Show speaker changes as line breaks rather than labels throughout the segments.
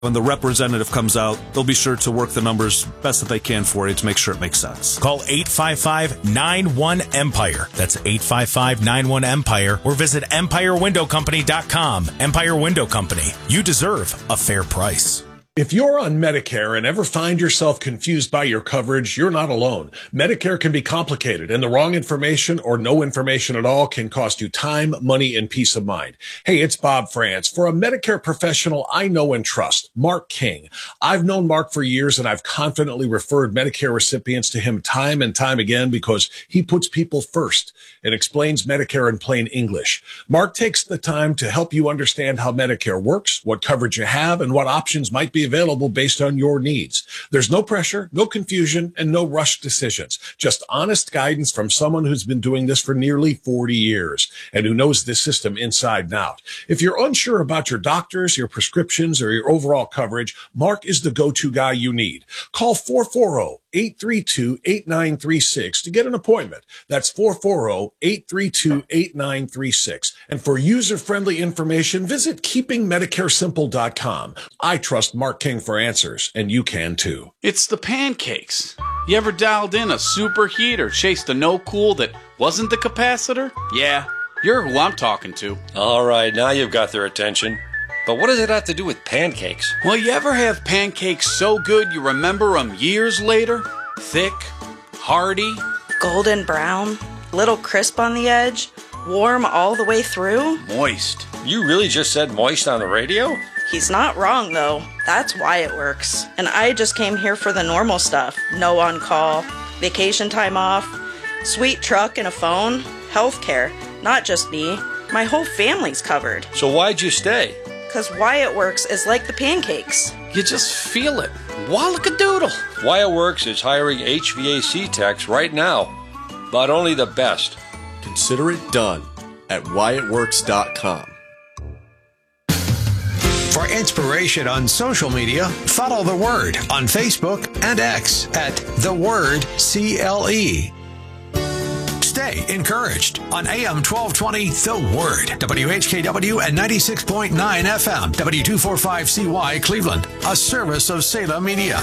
When the representative comes out, they'll be sure to work the numbers best that they can for you to make sure it makes sense.
Call 855-91-EMPIRE. That's 855-91-EMPIRE or visit EmpireWindowCompany.com. Empire Window Company. You deserve a fair price.
If you're on Medicare and ever find yourself confused by your coverage, you're not alone. Medicare can be complicated, and the wrong information or no information at all can cost you time, money, and peace of mind. Hey, it's Bob France. For a Medicare professional I know and trust, Mark King. I've known Mark for years, and I've confidently referred Medicare recipients to him time and time again because he puts people first and explains Medicare in plain English. Mark takes the time to help you understand how Medicare works, what coverage you have, and what options might be available based on your needs. There's no pressure, no confusion, and no rushed decisions. Just honest guidance from someone who's been doing this for nearly 40 years and who knows this system inside and out. If you're unsure about your doctors, your prescriptions, or your overall coverage, Mark is the go-to guy you need. Call 440-832-8936 to get an appointment. That's 440-832-8936. And for user-friendly information, visit keepingmedicaresimple.com. I trust Mark King for answers, and you can too.
It's the pancakes. You ever dialed in a superheat or chased a no-cool that wasn't the capacitor? Yeah, you're who I'm talking to.
All right, now you've got their attention. But what does it have to do with pancakes?
Well, you ever have pancakes so good you remember them years later? Thick, hearty,
golden brown, little crisp on the edge, warm all the way through.
Moist.
You really just said moist on the radio?
He's not wrong, though. That's why it works. And I just came here for the normal stuff. No on-call, vacation time off, sweet truck and a phone, healthcare. Not just me. My whole family's covered.
So why'd you stay?
Because Wyatt Works is like the pancakes.
You just feel it. Wallakadoodle.
Wyatt Works is hiring HVAC techs right now, but only the best.
Consider it done at WyattWorks.com.
For inspiration on social media, follow The Word on Facebook and X at The Word CLE. Stay encouraged on AM 1220 The Word, WHKW and 96.9 FM, W245CY Cleveland, a service of Salem Media.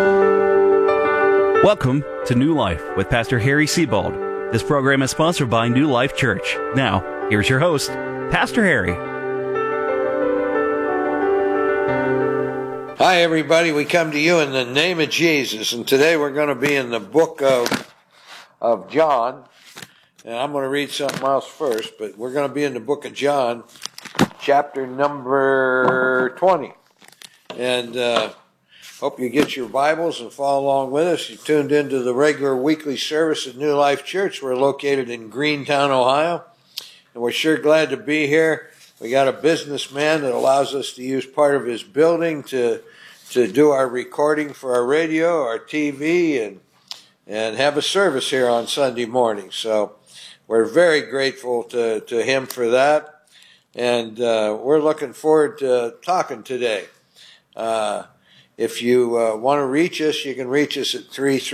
Welcome to New Life with Pastor Harry Sebald. This program is sponsored by New Life Church. Now, here's your host, Pastor Harry.
Hi, everybody. We come to you in the name of Jesus, and today we're going to be in the book of John, and I'm going to read something else first, but we're going to be in the book of John, chapter number 20, and hope you get your Bibles and follow along with us. You tuned into the regular weekly service at New Life Church. We're located in Greentown, Ohio, and we're sure glad to be here. We got a businessman that allows us to use part of his building to do our recording for our radio, our TV, and have a service here on Sunday morning. So we're very grateful to him for that. And we're looking forward to talking today. If you want to reach us, you can reach us at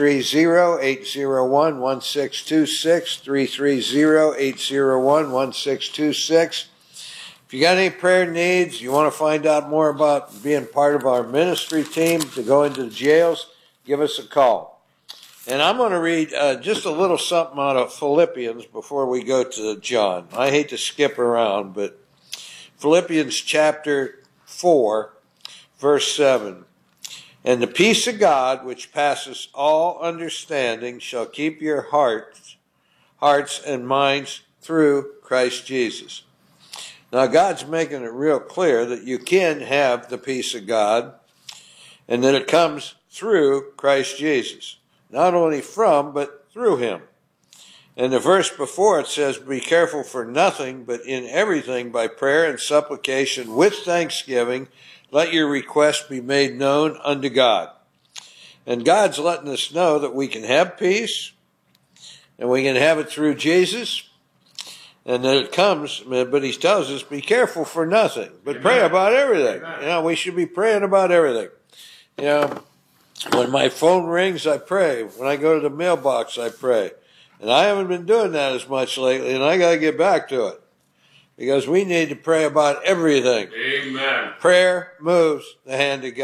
330-801-1626, 330-801-1626. If you got any prayer needs, you want to find out more about being part of our ministry team to go into the jails, give us a call. And I'm going to read just a little something out of Philippians before we go to John. I hate to skip around, but Philippians chapter 4, verse 7. And the peace of God, which passes all understanding, shall keep your hearts and minds through Christ Jesus. Now, God's making it real clear that you can have the peace of God and that it comes through Christ Jesus. Not only from, but through him. And the verse before it says, be careful for nothing, but in everything by prayer and supplication with thanksgiving, let your requests be made known unto God. And God's letting us know that we can have peace and we can have it through Jesus. And that it comes, but he tells us, be careful for nothing, but pray about everything. Amen. You know, we should be praying about everything. You know, when my phone rings, I pray. When I go to the mailbox, I pray. And I haven't been doing that as much lately, and I got to get back to it. because we need to pray about everything.
Amen.
Prayer moves the hand of God.